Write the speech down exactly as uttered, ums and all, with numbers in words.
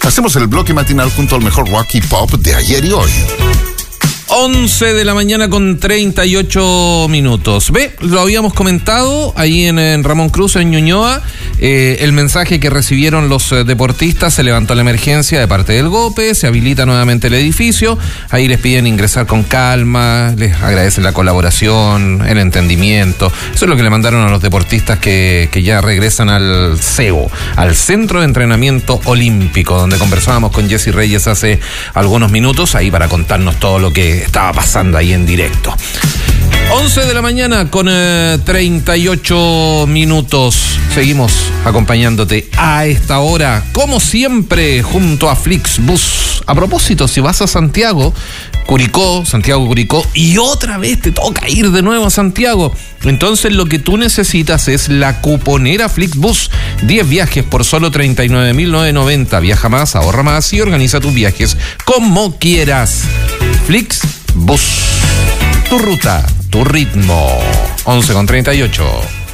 Hacemos el bloque matinal junto al mejor rock y pop de ayer y hoy. once de la mañana con treinta y ocho minutos. Ve, lo habíamos comentado ahí en, en Ramón Cruz, en Ñuñoa, eh, el mensaje que recibieron los eh, deportistas. Se levantó la emergencia de parte del GOPE, se habilita nuevamente el edificio, ahí les piden ingresar con calma, les agradecen la colaboración, el entendimiento. Eso es lo que le mandaron a los deportistas que, que ya regresan al C E O, al Centro de Entrenamiento Olímpico, donde conversábamos con Jessy Reyes hace algunos minutos, ahí para contarnos todo lo que estaba pasando ahí en directo. once de la mañana con eh, treinta y ocho minutos. Seguimos acompañándote a esta hora, como siempre, junto a Flixbus. A propósito, si vas a Santiago, Curicó, Santiago Curicó, y otra vez te toca ir de nuevo a Santiago, entonces lo que tú necesitas es la cuponera Flixbus. diez viajes por solo treinta y nueve mil novecientos noventa. Viaja más, ahorra más y organiza tus viajes como quieras. Flixbus. Tu ruta, tu ritmo. once con treinta y ocho.